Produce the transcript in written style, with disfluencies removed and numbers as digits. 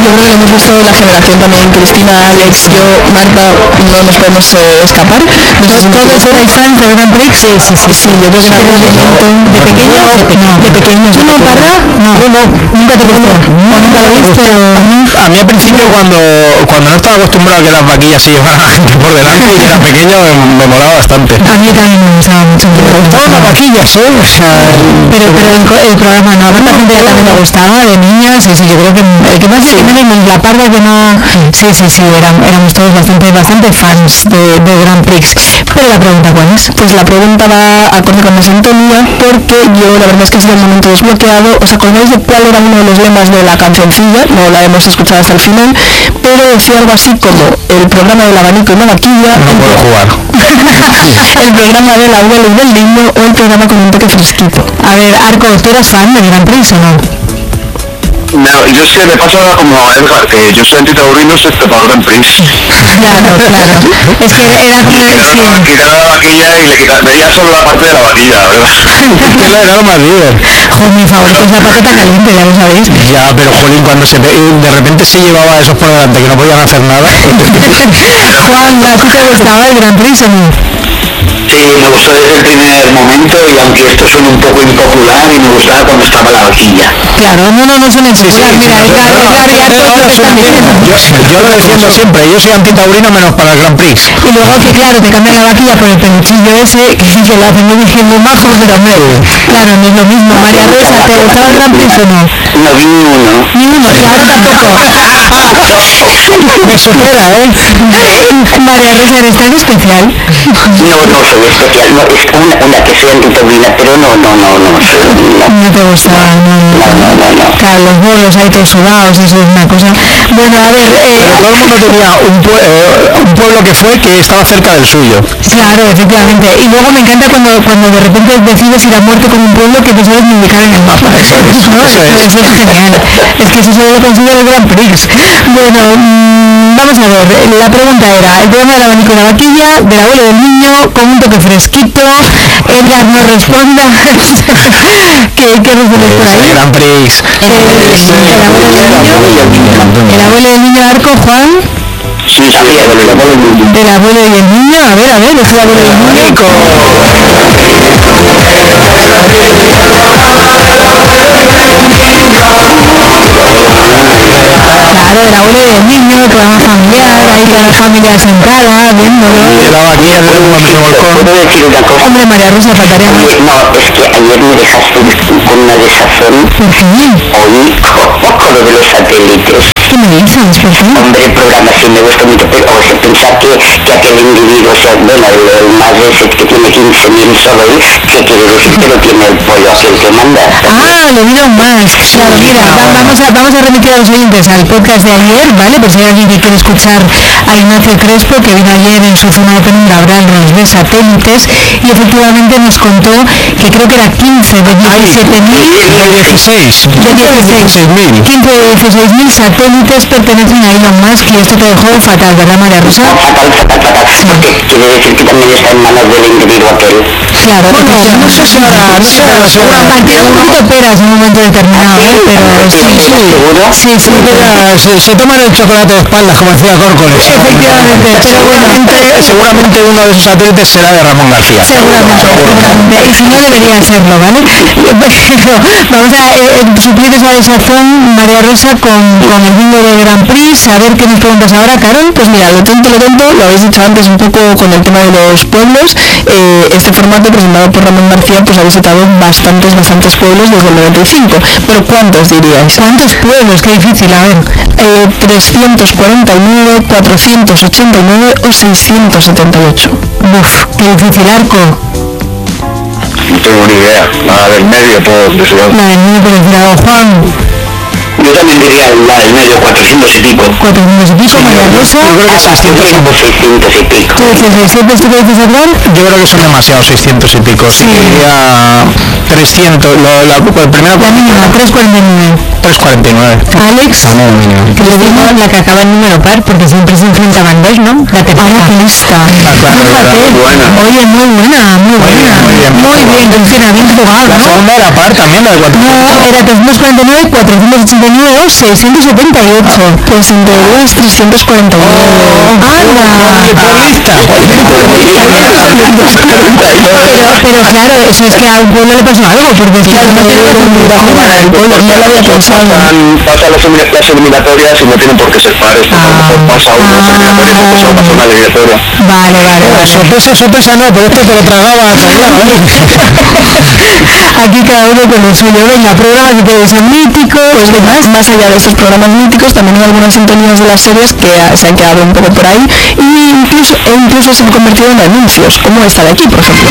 yo creo que lo hemos visto la generación también, Cristina, Alex, yo, Marta, no nos podemos escapar. ¿Todos erais fans de Grand Prix? Sí, yo creo que era un momento. ¿De pequeño? De pequeño. ¿Tú no, Parra? No, nunca te gustó. ¿Nunca lo viste? A mí al principio cuando no estaba acostumbrado a que las vaquillas se llevaran a la gente por delante y era pequeño me molaba bastante. A mí también me gustaba mucho. Me gustaban las vaquillas, o sea... Pero el programa no, a la gente ya también me gustaba, de niñas, sí, yo creo que el que más se menos la parda que no... Sí, éramos todos bastante fans de Grand Prix. Pero la pregunta, ¿cuál es? Pues la pregunta va acorde con esa sintonía, porque yo la verdad es que ha sido un momento desbloqueado. ¿Os acordáis de cuál era uno de los lemas de la cancioncilla? No la hemos escuchado hasta el final, pero decía algo así como el programa del abanico y la vaquilla, No puedo jugar. el programa del abuelo y del niño, o el programa con un toque fresquito. A ver, Arco, ¿tú eras fan de Grand Prix o no? No, yo es que me pasa como a Edgar, que yo soy antitaurino excepto para Grand Prix. Claro. Es que era como... Quitar la vaquilla y le veía solo la parte de la vaquilla, ¿verdad? Que era lo más líder. Mi favorito es la patata caliente, ya lo sabéis. Ya, pero jolín, cuando de repente se llevaba a esos por delante que no podían hacer nada. Juan, ¿a ti te gustaba el Grand Prix o no? Sí, me gustó desde el primer momento y aunque esto suena un poco impopular y me gustaba cuando estaba la vaquilla. Claro, no suena impopular. Mira, Edgar y Arco están diciendo. Yo lo defiendo siempre, yo soy antitaurino menos para el Grand Prix. Y luego que claro, te cambian la vaquilla por el peluchillo ese, que lo hacen muy bien, muy majo, pero hombre, claro, no es lo mismo. María Rosa, ¿te gustaba el Grand Prix o no? No vi ni uno. Ni uno, claro, tampoco. Me supera, María Rosa, ¿eres tan especial? No soy especial, no, es una que soy antitaurina, pero no. No te gustaba, No. Claro, los bolos ahí todos sudados, eso es una cosa. Bueno, a ver... Pero todo el mundo tenía un pueblo que fue que estaba cerca del suyo. Claro, efectivamente. Y luego me encanta cuando de repente decides ir a muerte con un pueblo que no sabes ni ubicar en el mapa. Eso es genial. Es que eso se lo considero el Grand Prix. Bueno, vamos a ver. La pregunta era, el programa del abanico y la vaquilla, del abuelo del niño, con un toque fresquito. Edgar no responda. ¿Qué respondes por ahí? Grand Prix. El abuelo del niño, Arco, Juan. Sí, sabía, El abuelo y el niño, a ver, es el abuelo y el niño. Claro, el abuelo y el niño, el programa familiar, ahí toda la familia sentada, viéndolo. La vaquilla de un momento volcón. ¿Puedo decir una cosa? Hombre, María Rosa, faltaría más. No, es que ayer me dejaste con una desazón. ¿Por qué? Oí con lo de los satélites. ¿Qué me dices? ¿Por qué? Hombre, el programa sí me gusta mucho, pero o sea, pensar que aquel individuo, o sea, bueno, el más de ese que tiene 15.000 solo él, ¿qué quiere decir que no tiene el pollo aquel que manda? Ah, lo vieron más. Claro, mira, vamos a remitir a los oyentes al podcast de ayer, ¿vale? Pues si hay alguien que quiere escuchar a Ignacio Crespo, que vino ayer en su zona de penumbra a hablarnos de satélites, y efectivamente nos contó que creo que era 15 de 17.000... De 16. De 16.000. 15 de 16.000 satélites pertenecen a Elon Musk, y esto te dejó fatal, ¿verdad, María Rosa? Fatal, porque quiere decir que también está en manos del individuo aquel. Claro, Bueno, no sé si ahora... Tiene un poquito peras en un momento determinado, pero sí. Se toman el chocolate de espaldas, como decía Córcoles. Efectivamente, pero bueno, Seguramente uno de esos satélites será de Ramón García. seguramente, y si no debería serlo, ¿vale? Vamos a suplir esa desazón, María Rosa, con el mundo de Grand Prix. A ver qué nos preguntas ahora, Carol. Pues mira, lo tonto, lo habéis dicho antes un poco con el tema de los pueblos. Este formato presentado por Ramón García pues ha visitado bastantes pueblos desde el 95. Pero ¿cuántos diríais? ¿Cuántos pueblos? Qué difícil, a ver. 349, 489 o 678. Uf, qué difícil, Arco. No tengo ni idea, nada del medio por deseo. La del niño por decir algo, Juan. Yo también diría la del medio, 400 y pico. 400 y pico, María Rosa. Yo creo que 600 y pico. 600 y pico. ¿Tú dices 600? ¿Tú qué dices, Edgar? Yo creo que son demasiados 600 y pico. Sí. Diría 300. El primero... La mínima, 349. 349. Alex, que le digo la que acaba en número par, porque siempre se enfrentaban dos, ¿no? La que paga lista. Oye, muy buena. Muy bien, Cristina, bien jugado, La ¿no? segunda era par también, la de 400. No, era 349, 489 teníamos 678. Pues en teoría es 349. Pero claro, eso es que a un pueblo le pasó algo, porque es que no tiene muy bajo para el pueblo, no lo había pensado. Pasan las eliminatorias y no tienen por qué ser pares, porque a lo mejor pasa uno las eliminatorias y después pasa una eliminatoria. Vale. Sorpresa no, pero esto te lo tragaba. Aquí cada uno con lo suyo. Venga, programas que sean míticos. Pues más allá de estos programas míticos, también hay algunas sintonías de las series que se han quedado un poco por ahí e incluso se han convertido en anuncios, como esta de aquí, por ejemplo.